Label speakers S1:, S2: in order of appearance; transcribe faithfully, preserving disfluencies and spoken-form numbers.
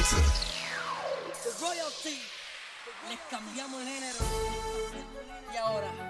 S1: The Royalty. Les cambiamos el género. Y ahora.